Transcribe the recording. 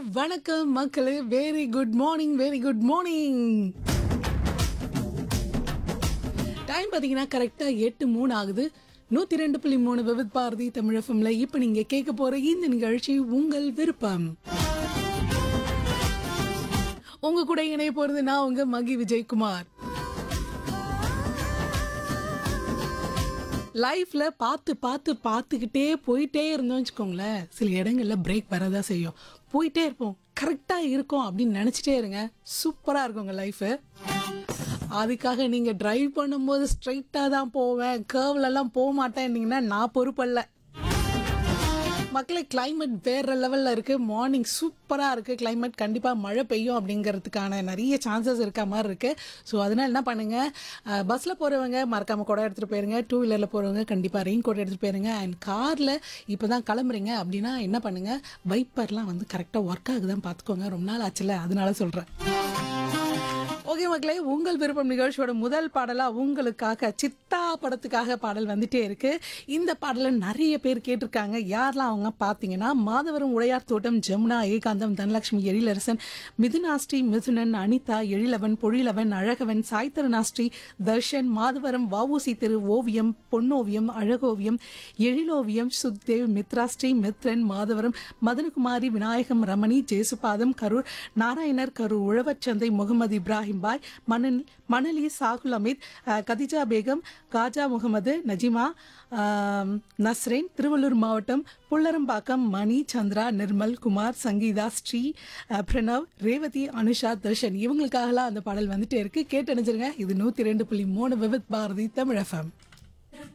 வணக்கம் மக்களே. Very good morning, very good morning. Time பார்த்தீங்கன்னா கரெக்டாக 8:03 ஆகுது. 102.3 விவித் பாரதி தமிழ் எஃப்எம்ல இப்போ நீங்கள் கேட்க போகிற இந்த நிகழ்ச்சி உங்கள் விருப்பம். உங்க கூட இணைய போகிறது நான் உங்க மகி விஜயகுமார். லைஃப்ல பார்த்துக்கிட்டே போயிட்டே இருந்தோம் வச்சுக்கோங்களேன், சில இடங்கள்ல பிரேக் வரதான் செய்யும். போயிட்டே இருப்போம், கரெக்டாக இருக்கும் அப்படின்னு நினச்சிட்டே இருங்க, சூப்பராக இருக்குங்க லைஃபு. அதுக்காக நீங்கள் டிரைவ் பண்ணும்போது ஸ்ட்ரைட்டாக தான் போவேன், கேர்வ்லெல்லாம் போக மாட்டேன்னீங்கன்னா நான் பொறுப்பல்ல. மக்களே, கிளைமேட் வேறு லெவலில் இருக்குது. மார்னிங் சூப்பராக இருக்குது கிளைமேட். கண்டிப்பாக மழை பெய்யும் அப்படிங்கிறதுக்கான நிறைய சான்சஸ் இருக்க மாதிரி இருக்குது. ஸோ அதனால் என்ன பண்ணுங்கள், பஸ்ஸில் போகிறவங்க மறக்காமல் குடம் எடுத்துகிட்டு போயிருங்க. டூ வீலரில் போகிறவங்க கண்டிப்பாக ரெயின் கோட் எடுத்துகிட்டு போயிருங்க. அண்ட் காரில் இப்போ தான் கிளம்புறீங்க அப்படின்னா என்ன பண்ணுங்கள், வைப்பர்லாம் வந்து கரெக்டாக ஒர்க் ஆகுதான் பார்த்துக்கோங்க. ரொம்ப நாள் ஆச்சுல, அதனால சொல்கிறேன். ஓகே மக்களே, உங்கள் விருப்பம் நிகழ்ச்சியோட முதல் பாடலாக உங்களுக்காக சித்தா படத்துக்காக பாடல் வந்துட்டே இருக்கு. இந்த பாடலை நிறைய பேர் கேட்டிருக்காங்க. யாரெல்லாம் அவங்க பார்த்தீங்கன்னா, மாதவரம் உடையார் தோட்டம், ஜமுனா, ஏகாந்தம், தனலட்சுமி, எழிலரசன், மிதுனாஸ்ரீ, மிதுனன், அனிதா, எழிலவன், பொழிலவன், அழகவன், சாய்தரனாஸ்ரீ, தர்ஷன், மாதவரம், வஉசி திரு, ஓவியம், பொன்னோவியம், அழகோவியம், எழிலோவியம், சுக்தேவ், மித்ராஸ்ரீ, மித்ரன், மாதவரம், மதனகுமாரி, விநாயகம், ரமணி, ஜேசுபாதம், கரூர், நாராயணர், கரூர் உழவச்சந்தை, முகமது இப்ராஹிம் பாய், மணலி, சாகுல் அமித், கதிஜா பேகம், காஜா முகமது, நஜிமா, நஸ்ரேன், திருவள்ளூர் மாவட்டம் புல்லரம்பாக்கம், மணி, சந்திரா, நிர்மல், குமார், சங்கீதா, ஸ்ரீ, பிரணவ், ரேவதி, அனுஷா, தர்ஷன், இவங்களுக்காகலாம் அந்த பாடல் வந்துட்டே இருக்கு. கேட்டு அணிஞ்சிருங்க. இது 102.3 விவித் பாரதி தமிழ் எஃப்எம்.